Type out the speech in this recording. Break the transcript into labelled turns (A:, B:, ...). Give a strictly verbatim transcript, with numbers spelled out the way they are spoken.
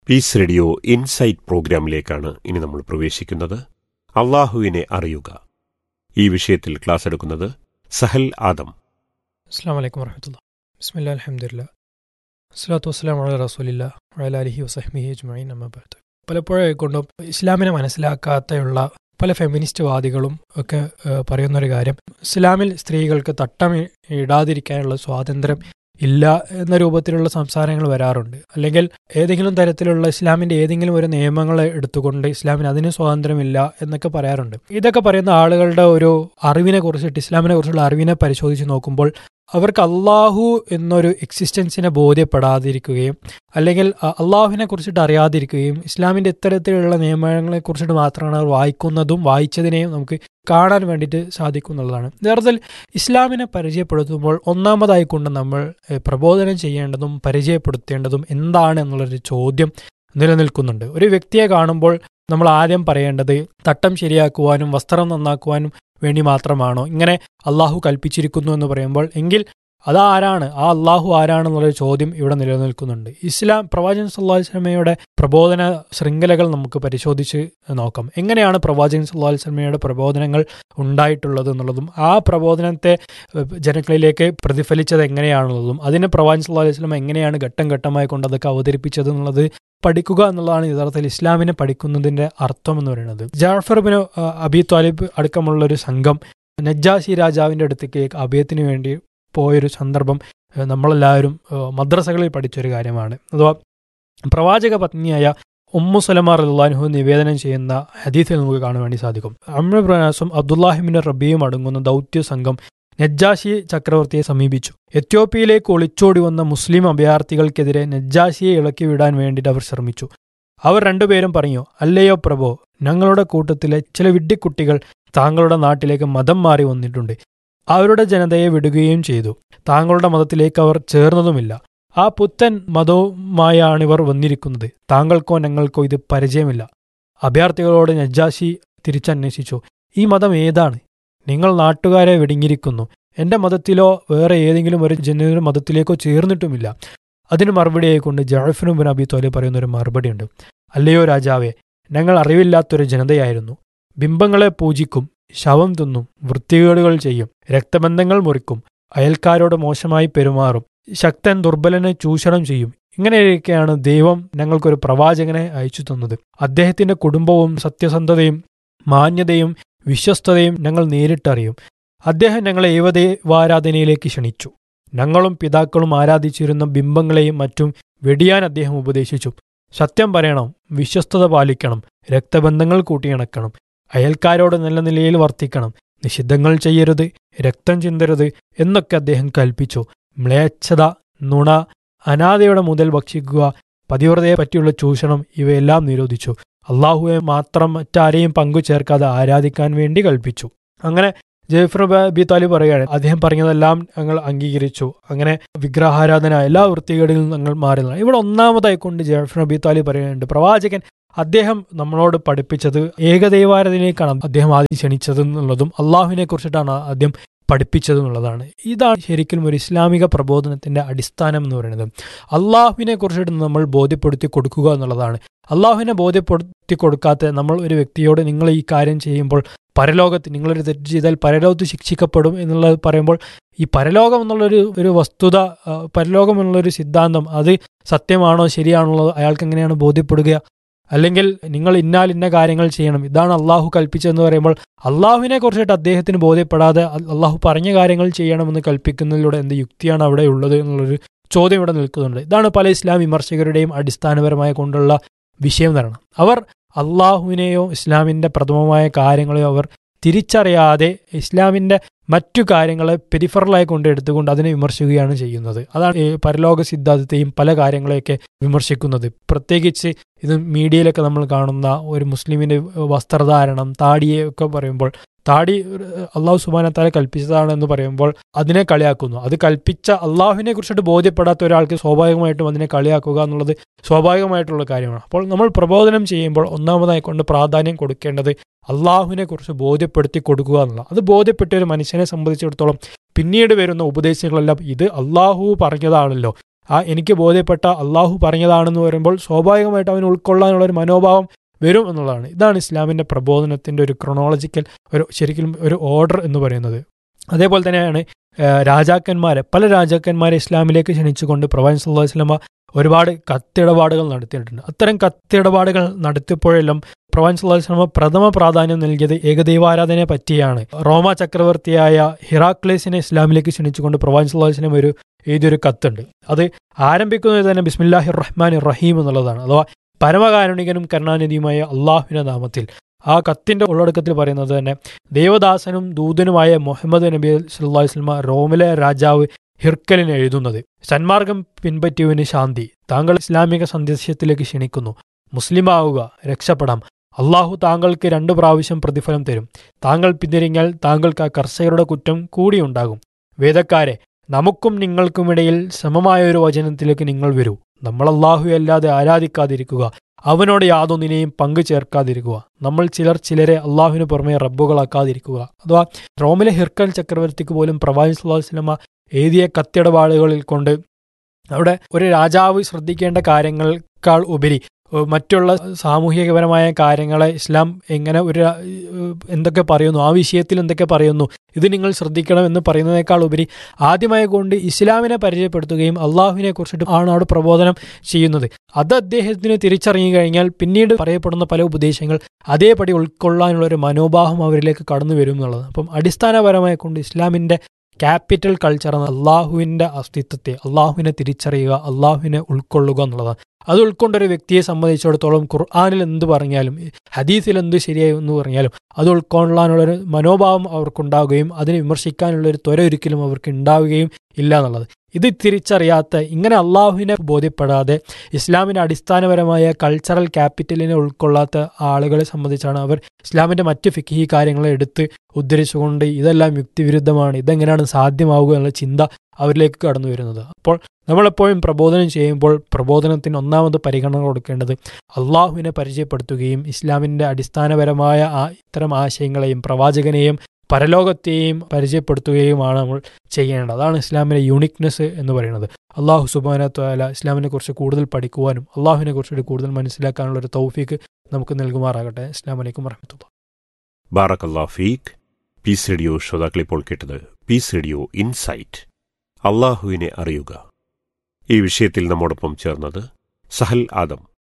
A: Piece radio insight പ്രോഗ്രാമിലേക്കാണ് ഇനി നമ്മൾ പ്രവേശിക്കുന്നത്. അള്ളാഹുവിനെ അറിയുക. ഈ വിഷയത്തിൽ ക്ലാസ് എടുക്കുന്നത് സഹൽ ആദം.
B: അസ്സലാമു അലൈക്കും വറഹ്മത്തുള്ളാഹി. ബിസ്മില്ലാഹിൽ അൽഹംദുലില്ലാഹ് വസ്സലാത്തു വസ്സലാമു അലാ റസൂലില്ലാഹ് വഅലാ ആലിഹി വസഹ്ബിഹി അജ്മഈൻ. അമ്മാ ബഅദ്. പലപ്പോഴും കൊണ്ടും ഇസ്ലാമിനെ മനസ്സിലാക്കാത്തയുള്ള പല ഫെമിനിസ്റ്റ് വാദികളും ഒക്കെ പറയുന്നൊരു കാര്യം, ഇസ്ലാമിൽ സ്ത്രീകൾക്ക് തട്ടം ഇടാതിരിക്കാനുള്ള സ്വാതന്ത്ര്യം ഇല്ല എന്ന രൂപത്തിലുള്ള സംസാരങ്ങൾ വരാറുണ്ട്. അല്ലെങ്കിൽ ഏതെങ്കിലും തരത്തിലുള്ള ഇസ്ലാമിൻ്റെ ഏതെങ്കിലും ഒരു നിയമങ്ങൾ എടുത്തുകൊണ്ട് ഇസ്ലാമിന് അതിന് സ്വാതന്ത്ര്യമില്ല എന്നൊക്കെ പറയാറുണ്ട്. ഇതൊക്കെ പറയുന്ന ആളുകളുടെ ഒരു അറിവിനെ കുറിച്ചിട്ട്, ഇസ്ലാമിനെ കുറിച്ചുള്ള അറിവിനെ പരിശോധിച്ച് നോക്കുമ്പോൾ അവർക്ക് അള്ളാഹു എന്നൊരു എക്സിസ്റ്റൻസിനെ ബോധ്യപ്പെടാതിരിക്കുകയും അല്ലെങ്കിൽ അള്ളാഹുവിനെ കുറിച്ചിട്ട് അറിയാതിരിക്കുകയും ഇസ്ലാമിൻ്റെ ഇത്തരത്തിലുള്ള നിയമങ്ങളെ കുറിച്ചിട്ട് മാത്രമാണ് അവർ വായിക്കുന്നതും വായിച്ചതിനെയും നമുക്ക് കാണാൻ വേണ്ടിയിട്ട് സാധിക്കും എന്നുള്ളതാണ്. യഥാർത്ഥത്തിൽ ഇസ്ലാമിനെ പരിചയപ്പെടുത്തുമ്പോൾ ഒന്നാമതായി കൊണ്ട് നമ്മൾ പ്രബോധനം ചെയ്യേണ്ടതും പരിചയപ്പെടുത്തേണ്ടതും എന്താണ് എന്നുള്ളൊരു ചോദ്യം നിലനിൽക്കുന്നുണ്ട്. ഒരു വ്യക്തിയെ കാണുമ്പോൾ നമ്മൾ ആദ്യം പറയേണ്ടത് തട്ടം ശരിയാക്കുവാനും വസ്ത്രം നന്നാക്കുവാനും വേണ്ടി മാത്രമാണോ ഇങ്ങനെ അള്ളാഹു കൽപ്പിച്ചിരിക്കുന്നു എന്ന് പറയുമ്പോൾ, എങ്കിൽ അതാരാണ്, ആ അള്ളാഹു ആരാണെന്നുള്ളൊരു ചോദ്യം ഇവിടെ നിലനിൽക്കുന്നുണ്ട്. ഇസ്ലാം പ്രവാചകൻ സല്ലല്ലാഹു അലൈഹി വസല്ലമയുടെ പ്രബോധന ശൃംഖലകൾ നമുക്ക് പരിശോധിച്ച് നോക്കാം. എങ്ങനെയാണ് പ്രവാചകൻ സല്ലല്ലാഹു അലൈഹി വസല്ലമയുടെ പ്രബോധനങ്ങൾ ഉണ്ടായിട്ടുള്ളത് എന്നുള്ളതും ആ പ്രബോധനത്തെ ജനങ്ങളിലേക്ക് പ്രതിഫലിച്ചത് എങ്ങനെയാണുള്ളതും അതിനെ പ്രവാചകൻ സല്ലല്ലാഹു അലൈഹി വസല്ലമ എങ്ങനെയാണ് ഘട്ടം ഘട്ടമായി കൊണ്ട് അതൊക്കെ അവതരിപ്പിച്ചത് എന്നുള്ളത് പഠിക്കുക എന്നുള്ളതാണ് യഥാർത്ഥത്തിൽ ഇസ്ലാമിനെ പഠിക്കുന്നതിൻ്റെ അർത്ഥം എന്ന് പറയുന്നത്. ജാഫർ ബിൻ അബി ത്വാലിബ് അടക്കമുള്ളൊരു സംഘം നജ്ജാശി രാജാവിൻ്റെ അടുത്തേക്ക് അഭയത്തിന് വേണ്ടി പോയൊരു സന്ദർഭം നമ്മളെല്ലാവരും മദ്രസകളിൽ പഠിച്ചൊരു കാര്യമാണ്. അഥവാ പ്രവാചക പത്നിയായ ഉമ്മു സലമ റളിയല്ലാഹു അൻഹ നിവേദനം ചെയ്യുന്ന ഹദീസിൽ നമുക്ക് കാണാൻ വേണ്ടി സാധിക്കും. അമ്ർ ഇബ്നു ആസും അബ്ദുല്ലാഹിബിൻ റബിയും അടങ്ങുന്ന ദൗത്യ സംഘം നജ്ജാശി ചക്രവർത്തിയെ സമീപിച്ചു. എത്യോപ്യയിലേക്ക് ഒളിച്ചോടി വന്ന മുസ്ലിം അഭയാർത്ഥികൾക്കെതിരെ നജ്ജാശിയെ ഇളക്കി വിടാൻ വേണ്ടിയിട്ട് അവർ ശ്രമിച്ചു. അവർ രണ്ടുപേരും പറഞ്ഞു, അല്ലയോ പ്രഭോ, ഞങ്ങളുടെ കൂട്ടത്തിലെ ചില വിഡ്ഢിക്കുട്ടികൾ താങ്കളുടെ നാട്ടിലേക്ക് മതം മാറി വന്നിട്ടുണ്ട്. അവരുടെ ജനതയെ വിടുകയും ചെയ്തു. താങ്കളുടെ മതത്തിലേക്ക് അവർ ചേർന്നതുമില്ല. ആ പുത്തൻ മതവുമായാണിവർ വന്നിരിക്കുന്നത്. താങ്കൾക്കോ ഞങ്ങൾക്കോ ഇത് പരിചയമില്ല. അഭയാർത്ഥികളോട് നജ്ജാശി തിരിച്ചന്വേഷിച്ചു, ഈ മതം ഏതാണ്? നിങ്ങൾ നാട്ടുകാരെ വെടിഞ്ഞിരിക്കുന്നു. എൻ്റെ മതത്തിലോ വേറെ ഏതെങ്കിലും ഒരു ജനതയുടെ മതത്തിലേക്കോ ചേർന്നിട്ടുമില്ല. അതിന് മറുപടിയായി കൊണ്ട് ജഅഫർ ബിൻ അബി ത്വാലിബ് പറയുന്നൊരു മറുപടിയുണ്ട്. അല്ലയോ രാജാവേ, ഞങ്ങൾ അറിവില്ലാത്തൊരു ജനതയായിരുന്നു. ബിംബങ്ങളെ പൂജിക്കും, ശവം തിന്നും, വൃത്തികേടുകൾ ചെയ്യും, രക്തബന്ധങ്ങൾ മുറിക്കും, അയൽക്കാരോട് മോശമായി പെരുമാറും, ശക്തൻ ദുർബലനെ ചൂഷണം ചെയ്യും. ഇങ്ങനെയൊക്കെയാണ് ദൈവം ഞങ്ങൾക്കൊരു പ്രവാചകനെ അയച്ചു തന്നത്. അദ്ദേഹത്തിൻ്റെ കുടുംബവും സത്യസന്ധതയും മാന്യതയും വിശ്വസ്തതയും ഞങ്ങൾ നേരിട്ടറിയും. അദ്ദേഹം ഞങ്ങളെ ഏകദൈവാരാധനയിലേക്ക് ക്ഷണിച്ചു. ഞങ്ങളും പിതാക്കളും ആരാധിച്ചിരുന്ന ബിംബങ്ങളെയും മറ്റും വെടിയാൻ അദ്ദേഹം ഉപദേശിച്ചു. സത്യം പറയണം, വിശ്വസ്തത പാലിക്കണം, രക്തബന്ധങ്ങൾ കൂട്ടിയിണക്കണം, അയൽക്കാരോട് നല്ല നിലയിൽ വർത്തിക്കണം, നിഷിദ്ധങ്ങൾ ചെയ്യരുത്, രക്തം ചിന്തരുത് എന്നൊക്കെ അദ്ദേഹം കൽപ്പിച്ചു. മ്ലേച്ഛത, നുണ, അനാഥയുടെ മുതൽ ഭക്ഷിക്കുക, പതിവ്രതയെ പറ്റിയുള്ള ചൂഷണം ഇവയെല്ലാം നിരോധിച്ചു. അള്ളാഹുവെ മാത്രം മറ്റാരെയും പങ്കു ചേർക്കാതെ ആരാധിക്കാൻ വേണ്ടി കൽപ്പിച്ചു. അങ്ങനെ ജഅഫർ ബിൻ അബി ത്വാലിബ് പറയുകയാണ്, അദ്ദേഹം പറഞ്ഞതെല്ലാം ഞങ്ങൾ അംഗീകരിച്ചു. അങ്ങനെ വിഗ്രഹാരാധന എല്ലാ വൃത്തികേടുകളിൽ ഞങ്ങൾ മാറുന്നതാണ്. ഇവിടെ ഒന്നാമതായി കൊണ്ട് ജഅഫർ ബിൻ അബി ത്വാലിബ് പറയുന്നുണ്ട്, പ്രവാചകൻ അദ്ദേഹം നമ്മളോട് പഠിപ്പിച്ചത് ഏകദൈവാരാധനയിലേക്കാണ് അദ്ദേഹം ആദ്യം ക്ഷണിച്ചത് എന്നുള്ളതും അള്ളാഹുവിനെ കുറിച്ചിട്ടാണ് ആദ്യം പഠിപ്പിച്ചത് എന്നുള്ളതാണ്. ഇതാണ് ശരിക്കും ഒരു ഇസ്ലാമിക പ്രബോധനത്തിൻ്റെ അടിസ്ഥാനം എന്ന് പറയുന്നത്. അള്ളാഹുവിനെ കുറിച്ചിട്ട് നമ്മൾ ബോധ്യപ്പെടുത്തി കൊടുക്കുക എന്നുള്ളതാണ്. അള്ളാഹുവിനെ ബോധ്യപ്പെടുത്തി കൊടുക്കാത്ത നമ്മൾ ഒരു വ്യക്തിയോട് നിങ്ങൾ ഈ കാര്യം ചെയ്യുമ്പോൾ പരലോകത്ത് നിങ്ങളൊരു തെറ്റ് ചെയ്താൽ പരലോകത്ത് ശിക്ഷിക്കപ്പെടും എന്നുള്ളത് പറയുമ്പോൾ, ഈ പരലോകം എന്നുള്ളൊരു ഒരു വസ്തുത, പരലോകം എന്നുള്ളൊരു സിദ്ധാന്തം അത് സത്യമാണോ ശരിയാണുള്ളത് അയാൾക്ക് എങ്ങനെയാണ് ബോധ്യപ്പെടുക? അല്ലെങ്കിൽ നിങ്ങൾ ഇന്നാൽ ഇന്ന കാര്യങ്ങൾ ചെയ്യണം, ഇതാണ് അള്ളാഹു കൽപ്പിച്ചതെന്ന് പറയുമ്പോൾ അള്ളാഹുവിനെ കുറിച്ചിട്ട് അദ്ദേഹത്തിന് ബോധ്യപ്പെടാതെ അള്ളാഹു പറഞ്ഞ കാര്യങ്ങൾ ചെയ്യണമെന്ന് കൽപ്പിക്കുന്നതിലൂടെ എന്ത് യുക്തിയാണ് അവിടെ ഉള്ളത് എന്നുള്ളൊരു ചോദ്യം ഇവിടെ നിൽക്കുന്നുണ്ട്. ഇതാണ് പല ഇസ്ലാം വിമർശകരുടെയും അടിസ്ഥാനപരമായ കൊണ്ടുള്ള വിഷയം തരണം. അവർ അള്ളാഹുവിനെയോ ഇസ്ലാമിൻ്റെ പ്രഥമമായ കാര്യങ്ങളെയോ അവർ തിരിച്ചറിയാതെ ഇസ്ലാമിൻ്റെ മറ്റു കാര്യങ്ങളെ പെരിഫറലായി കൊണ്ട് എടുത്തുകൊണ്ട് അതിനെ വിമർശിക്കുകയാണ് ചെയ്യുന്നത്. അതാണ് ഈ പരലോക സിദ്ധാന്തത്തെയും പല കാര്യങ്ങളെയൊക്കെ വിമർശിക്കുന്നത്. പ്രത്യേകിച്ച് ഇത് മീഡിയയിലൊക്കെ നമ്മൾ കാണുന്ന ഒരു മുസ്ലിമിൻ്റെ വസ്ത്രധാരണം, താടിയൊക്കെ പറയുമ്പോൾ, താടി അള്ളാഹു സുബ്ഹാനഹു വ തആല കൽപ്പിച്ചതാണെന്ന് പറയുമ്പോൾ അതിനെ കളിയാക്കുന്നു. അത് കൽപ്പിച്ച അള്ളാഹുവിനെ കുറിച്ചിട്ട് ബോധ്യപ്പെടാത്ത ഒരാൾക്ക് സ്വാഭാവികമായിട്ടും അതിനെ കളിയാക്കുക എന്നുള്ളത് സ്വാഭാവികമായിട്ടുള്ള കാര്യമാണ്. അപ്പോൾ നമ്മൾ പ്രബോധനം ചെയ്യുമ്പോൾ ഒന്നാമതായി കൊണ്ട് പ്രാധാന്യം കൊടുക്കേണ്ടത് അള്ളാഹുവിനെ കുറിച്ച് ബോധ്യപ്പെടുത്തി കൊടുക്കുക എന്നുള്ള. അത് ബോധ്യപ്പെട്ട ഒരു മനുഷ്യനെ സംബന്ധിച്ചിടത്തോളം പിന്നീട് വരുന്ന ഉപദേശങ്ങളെല്ലാം ഇത് അള്ളാഹു പറഞ്ഞതാണല്ലോ, ആ എനിക്ക് ബോധ്യപ്പെട്ട അള്ളാഹു പറഞ്ഞതാണെന്ന് പറയുമ്പോൾ സ്വാഭാവികമായിട്ട് അവന് ഉൾക്കൊള്ളാനുള്ളൊരു മനോഭാവം വരും എന്നുള്ളതാണ്. ഇതാണ് ഇസ്ലാമിൻ്റെ പ്രബോധനത്തിൻ്റെ ഒരു ക്രൊണോളജിക്കൽ ഒരു ശരിക്കും ഒരു ഓർഡർ എന്ന് പറയുന്നത്. അതേപോലെ തന്നെയാണ് രാജാക്കന്മാരെ പല രാജാക്കന്മാരെ ഇസ്ലാമിലേക്ക് ക്ഷണിച്ചുകൊണ്ട് പ്രവാചകൻ സല്ലല്ലാഹു അലൈഹി വസല്ലമ ഒരുപാട് കത്തിടപാടുകൾ നടത്തിയിട്ടുണ്ട്. അത്തരം കത്തിടപാടുകൾ നടത്തിയപ്പോഴെല്ലാം പ്രവാചകൻ സല്ലല്ലാഹു അലൈഹി വസല്ലമ പ്രഥമ പ്രാധാന്യം നൽകിയത് ഏകദൈവാരാധനയെ പറ്റിയാണ്. റോമ ചക്രവർത്തിയായ ഹിറാക്ലേസിനെ ഇസ്ലാമിലേക്ക് ക്ഷണിച്ചുകൊണ്ട് പ്രവാചകൻ സല്ലല്ലാഹു അലൈഹി വസല്ലമ ഒരു എഴുതിയൊരു കത്തുണ്ട്. അത് ആരംഭിക്കുന്നത് തന്നെ ബിസ്മില്ലാഹിർ റഹ്മാനിർ റഹീം എന്നുള്ളതാണ്, അഥവാ പരമകാരുണികനും കരുണാനിധിയുമായ അള്ളാഹുവിന്റെ നാമത്തിൽ. ആ കത്തിന്റെ ഉള്ളടക്കത്തിൽ പറയുന്നത് തന്നെ ദേവദാസനും ദൂതനുമായ മുഹമ്മദ് നബി സല്ലല്ലാഹു അലൈഹി വസല്ലമ റോമിലെ രാജാവ് ഹിർക്കലിന് എഴുതുന്നത്: സന്മാർഗം പിൻപറ്റിയവന് ശാന്തി, താങ്കൾ ഇസ്ലാമിക സന്ദേശത്തിലേക്ക് ക്ഷണിക്കുന്നു, മുസ്ലിമാവുക, രക്ഷപ്പെടാം. അള്ളാഹു താങ്കൾക്ക് രണ്ടു പ്രാവശ്യം പ്രതിഫലം തരും. താങ്കൾ പിന്തിരിഞ്ഞാൽ താങ്കൾക്ക് ആ കർഷകരുടെ കുറ്റം കൂടിയുണ്ടാകും. വേദക്കാരെ, നമുക്കും നിങ്ങൾക്കുമിടയിൽ സമമായ ഒരു വചനത്തിലേക്ക് നിങ്ങൾ വരൂ. നമ്മൾ അള്ളാഹു അല്ലാതെ ആരാധിക്കാതിരിക്കുക, അവനോട് യാതൊന്നിനെയും പങ്കു ചേർക്കാതിരിക്കുക. നമ്മൾ ചിലർ ചിലരെ അള്ളാഹുവിന് പുറമെ റബ്ബുകളാക്കാതിരിക്കുക. അഥവാ റോമിലെ ഹിർക്കൽ ചക്രവർത്തിക്ക് പോലും പ്രവാചകൻ സല്ലല്ലാഹു അലൈഹി വസല്ലമ എഴുതിയ കത്തിടപാടുകളിൽ കൊണ്ട് അവിടെ ഒരു രാജാവ് ശ്രദ്ധിക്കേണ്ട കാര്യങ്ങളെക്കാൾ ഉപരി മറ്റുള്ള സാമൂഹികപരമായ കാര്യങ്ങളെ ഇസ്ലാം എങ്ങനെ ഒരു എന്തൊക്കെ പറയുന്നു, ആ വിഷയത്തിൽ എന്തൊക്കെ പറയുന്നു, ഇത് നിങ്ങൾ ശ്രദ്ധിക്കണം എന്ന് പറയുന്നതിനേക്കാൾ ഉപരി ആദ്യമായി കൊണ്ട് ഇസ്ലാമിനെ പരിചയപ്പെടുത്തുകയും അള്ളാഹുവിനെ കുറിച്ചിട്ട് ആണ് അവിടെ പ്രബോധനം ചെയ്യുന്നത്. അത് അദ്ദേഹത്തിന് തിരിച്ചറിഞ്ഞു കഴിഞ്ഞാൽ പിന്നീട് പറയപ്പെടുന്ന പല ഉപദേശങ്ങൾ അതേപടി ഉൾക്കൊള്ളാനുള്ള ഒരു മനോഭാവം അവരിലേക്ക് കടന്നു വരും എന്നുള്ളത്. അപ്പം അടിസ്ഥാനപരമായി കൊണ്ട് ഇസ്ലാമിൻ്റെ ക്യാപിറ്റൽ കൾച്ചർ എന്ന അള്ളാഹുവിൻ്റെ അസ്തിത്വത്തെ, അള്ളാഹുവിനെ തിരിച്ചറിയുക, അള്ളാഹുവിനെ ഉൾക്കൊള്ളുക എന്നുള്ളതാണ്. അത് ഉൾക്കൊണ്ടൊരു വ്യക്തിയെ സംബന്ധിച്ചിടത്തോളം ഖുർആനിൽ എന്ത് പറഞ്ഞാലും ഹദീസിൽ എന്ത് ശരിയായി എന്ന് പറഞ്ഞാലും അത് ഉൾക്കൊള്ളാനുള്ളൊരു മനോഭാവം അവർക്കുണ്ടാവുകയും അതിനെ വിമർശിക്കാനുള്ളൊരു ത്വര ഒരിക്കലും അവർക്ക് ഉണ്ടാവുകയും ഇല്ല എന്നുള്ളത്. ഇത് തിരിച്ചറിയാത്ത, ഇങ്ങനെ അള്ളാഹുവിനെ ബോധ്യപ്പെടാതെ ഇസ്ലാമിൻ്റെ അടിസ്ഥാനപരമായ കൾച്ചറൽ ക്യാപിറ്റലിനെ ഉൾക്കൊള്ളാത്ത ആളുകളെ സംബന്ധിച്ചാണ് അവർ ഇസ്ലാമിൻ്റെ മറ്റ് ഫിഖ്ഹി കാര്യങ്ങളെ എടുത്ത് ഉദ്ധരിച്ചുകൊണ്ട് ഇതെല്ലാം യുക്തിവിരുദ്ധമാണ്, ഇതെങ്ങനെയാണ് സാധ്യമാവുക എന്നുള്ള ചിന്ത അവരിലേക്ക് കടന്നു വരുന്നത്. അപ്പോൾ നമ്മളെപ്പോഴും പ്രബോധനം ചെയ്യുമ്പോൾ പ്രബോധനത്തിന് ഒന്നാമത് പരിഗണന കൊടുക്കേണ്ടത് അള്ളാഹുവിനെ പരിചയപ്പെടുത്തുകയും ഇസ്ലാമിൻ്റെ അടിസ്ഥാനപരമായ ആ ഇത്തരം ആശയങ്ങളെയും പ്രവാചകനെയും പരലോകത്തെയും പരിചയപ്പെടുത്തുകയുമാണ് നമ്മൾ ചെയ്യേണ്ടത്. അതാണ് ഇസ്ലാമിലെ യൂണിക്നെസ് എന്ന് പറയുന്നത്. അള്ളാഹു സുബ്ഹാനഹു വ തആല ഇസ്ലാമിനെ കുറിച്ച് കൂടുതൽ പഠിക്കുവാനും അള്ളാഹുവിനെ കുറിച്ച് കൂടുതൽ മനസ്സിലാക്കാനുള്ള ഒരു തൗഫീക്ക് നമുക്ക് നൽകുമാറാകട്ടെ. അസ്സലാമു അലൈക്കും വറഹ്മത്തുള്ളാഹി.
A: ബാറക്കല്ലാഹു ഫീക്ക്. പീസ് റേഡിയോ ശ്രോതാക്കളിപ്പോൾ കേട്ടത് പീസ് റേഡിയോ ഇൻസൈറ്റ്, അള്ളാഹുവിനെ അറിയുക. ഈ വിഷയത്തിൽ നമ്മോടൊപ്പം ചേർന്നത് സഹൽ ആദം.